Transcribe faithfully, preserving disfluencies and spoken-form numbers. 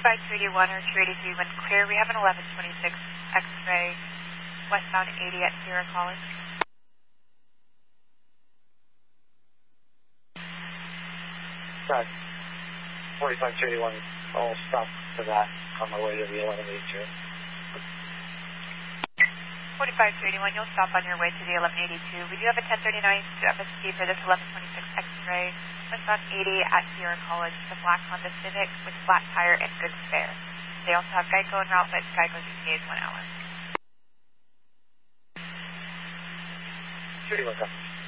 forty-five two eighty-one or two eighty-three, wind's clear. We have an eleven twenty-six X-ray, westbound eighty at Sierra College. Right. forty-five two eighty-one, I'll stop for that on my way to the eleven eighty-two. forty-five two eighty-one, you'll stop on your way to the eleven eighty-two. We do have a ten thirty-nine F S T for this eleven twenty-six X-ray, westbound eighty at Sierra College. It's a black Honda Civic with flat tire and good spare. They also have Geico en route, but Geico's E T A is one hour. two eighty-one,